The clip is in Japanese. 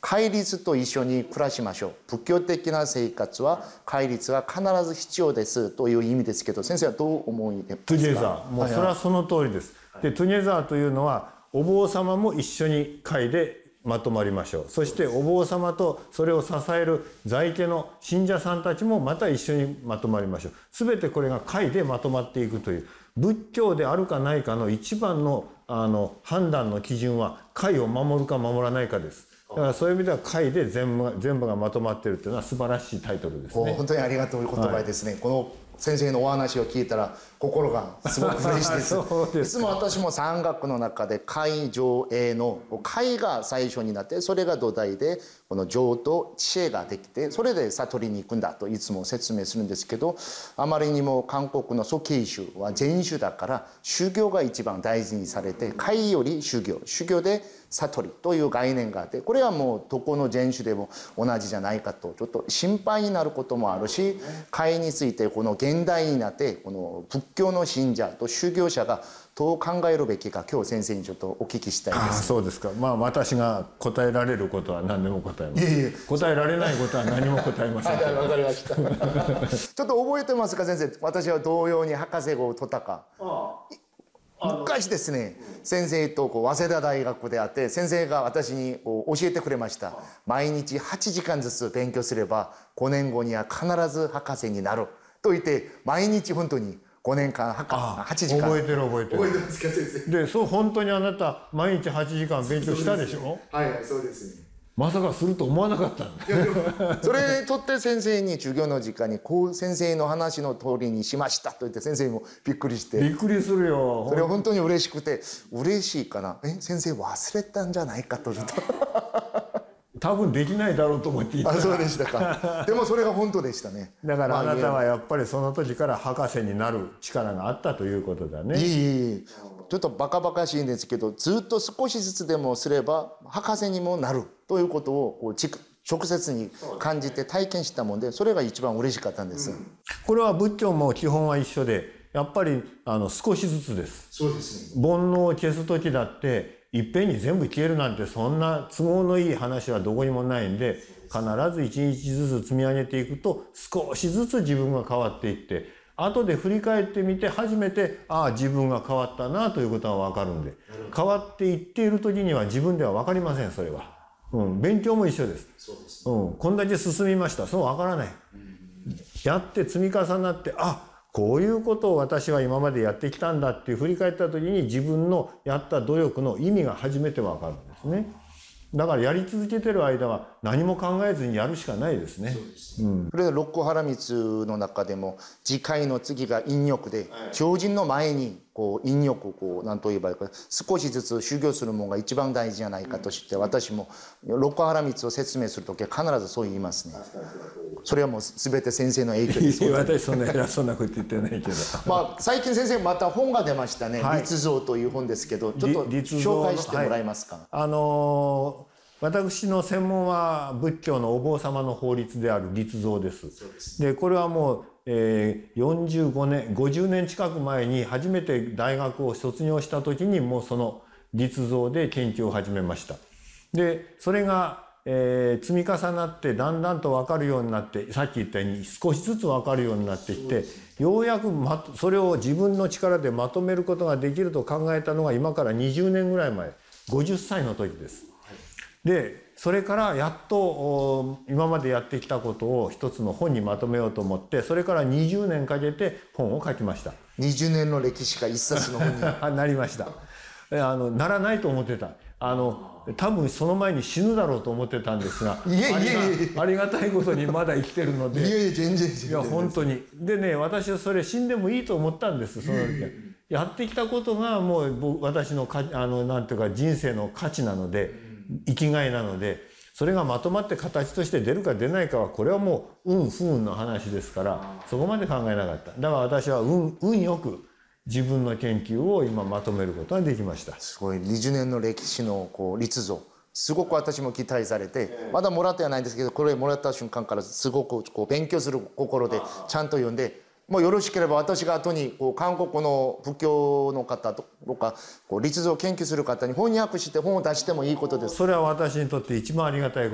戒律と一緒に暮らしましょう。仏教的な生活は戒律が必ず必要ですという意味ですけど、先生はどう思いですか？ トゥゲザー、もうそれはその通りです。でトゥゲザーというのはお坊様も一緒に会でまとまりましょう。そしてお坊様とそれを支える在家の信者さんたちもまた一緒にまとまりましょう。全てこれが会でまとまっていくという、仏教であるかないかの一番の判断の基準は会を守るか守らないかです。だからそういう意味では会で全部がまとまっているというのは素晴らしいタイトルですね。 本当にありがとういう言葉ですね。はい、この先生のお話を聞いたら心がすごく嬉しいです。いつも私も山岳の中で戒定営の戒が最初になって、それが土台でこの定と知恵ができて、それで悟りに行くんだといつも説明するんですけど、あまりにも韓国の蘇慶宗は禅宗だから修行が一番大事にされて、戒より修行で悟りという概念があって、これはもうどこの禅宗でも同じじゃないかとちょっと心配になることもあるし、戒についてこの現代になってこの仏教の信者と修行者がどう考えるべきか、今日先生にちょっとお聞きしたいです。 そうですか。まあ私が答えられることは何でも答えます。答えられないことは何も答えません。 わかりました。ちょっと覚えてますか先生？私は同様に博士号を取ったか。昔ですね、先生と早稲田大学であって、先生が私に教えてくれました。毎日8時間ずつ勉強すれば5年後には必ず博士になると言って、毎日本当に5年間8時間。 覚えてる。 覚えてますか先生？ で、そう本当にあなた毎日8時間勉強したでしょ？ はい、そうですね。 まさかすると思わなかったんだ。 それにとって先生に授業の時間にこう先生の話の通りにしましたと言って、先生もびっくりして。 びっくりするよ。 それは本当に嬉しくて、嬉しいかな。先生忘れたんじゃないかと。 多分できないだろうと思って言った。 そうでしたか。でもそれが本当でしたね。 だからあなたはやっぱりその時から博士になる力があったということだね。 ちょっとバカバカしいんですけど、ずっと少しずつでもすれば博士にもなるということを直接に感じて体験したもんで、それが一番嬉しかったんです。 これは仏教も基本は一緒で、やっぱり少しずつです。 そうですね。 煩悩を消す時だっていっぺんに全部消えるなんて、そんな都合のいい話はどこにもないんで、必ず一日ずつ積み上げていくと少しずつ自分が変わっていって、後で振り返ってみて初めて自分が変わったなということが分かるんで、変わっていっている時には自分では分かりません。それは、勉強も一緒です。 そうです。 こんだけ進みました、そう分からない。やって積み重なって、こういうことを私は今までやってきたんだっていう振り返った時に、自分のやった努力の意味が初めて分かるんですね。だからやり続けてる間は何も考えずにやるしかないですね。 それで六波羅蜜の中でも次回の次が引欲で、超人の前に引欲を何と言えばいいか、少しずつ修行するものが一番大事じゃないかとして、私も六波羅蜜を説明するときは必ずそう言いますね。それはもう全て先生の影響です。 私そんな偉そうなこと言ってないけど。 最近先生また本が出ましたね。立像という本ですけど、ちょっと紹介してもらえますか？ 私の専門は仏教のお坊様の法律である立像です。でこれはもう、45年50年近く前に初めて大学を卒業した時にもうその立像で研究を始めました。でそれが、積み重なってだんだんと分かるようになって、さっき言ったように少しずつ分かるようになっていって、ようやくそれを自分の力でまとめることができると考えたのが今から20年ぐらい前、50歳の時です。でそれからやっと今までやってきたことを一つの本にまとめようと思って、それから20年かけて本を書きました。 20年の歴史が一冊の本になりました。ならないと思ってた。多分その前に死ぬだろうと思ってたんですが、ありがたいことにまだ生きてるので。 全然いや本当に。でね、私はそれ死んでもいいと思ったんです。その時やってきたことがもう私のなんていうか人生の価値なので、生きがいなので、それがまとまって形として出るか出ないかはこれはもう運不運の話ですから、そこまで考えなかった。だから私は運よく自分の研究を今まとめることができました。 すごい20年の歴史の立像、すごく私も期待されて、まだもらってはないんですけど、これもらった瞬間からすごく勉強する心でちゃんと読んで、もうよろしければ私が後に韓国の仏教の方とか立像を研究する方に翻訳して本を出してもいいことです。 それは私にとって一番ありがたいこと